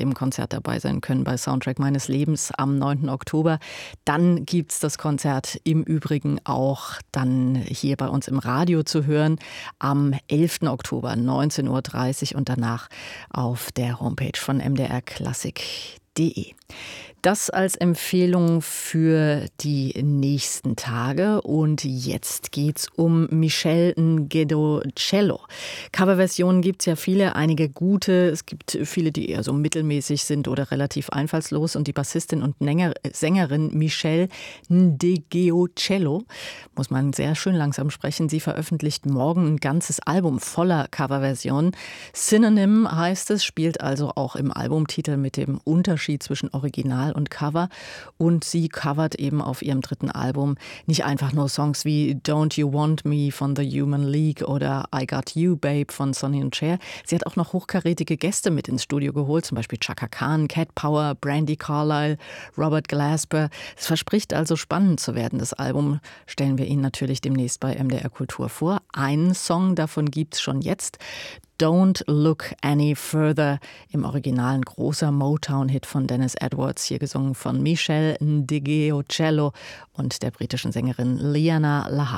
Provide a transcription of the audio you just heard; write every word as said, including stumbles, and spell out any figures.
dem Konzert dabei sein können bei Soundtrack meines Lebens am neunten Oktober. Dann gibt es das Konzert im Übrigen auch dann hier bei uns im Radio zu hören am elften Oktober neunzehn Uhr dreißig und danach auf der Homepage von m d r klassik punkt d e. Das als Empfehlung für die nächsten Tage. Und jetzt geht's um Michel Ngedocello. Coverversionen gibt's ja viele, einige gute. Es gibt viele, die eher so mittelmäßig sind oder relativ einfallslos. Und die Bassistin und Sängerin Michel Ngedocello, muss man sehr schön langsam sprechen, sie veröffentlicht morgen ein ganzes Album voller Coverversionen. Synonym heißt es, spielt also auch im Albumtitel mit dem Unterschied zwischen Original und Cover, und sie covert eben auf ihrem dritten Album nicht einfach nur Songs wie Don't You Want Me von The Human League oder I Got You Babe von Sonny and Cher. Sie hat auch noch hochkarätige Gäste mit ins Studio geholt, zum Beispiel Chaka Khan, Cat Power, Brandi Carlile, Robert Glasper. Es verspricht also spannend zu werden. Das Album stellen wir Ihnen natürlich demnächst bei M D R Kultur vor. Einen Song davon gibt's schon jetzt. Don't Look Any Further, im originalen großer Motown-Hit von Dennis Edwards, hier gesungen von Michel Ngedocello und der britischen Sängerin Liana Laha.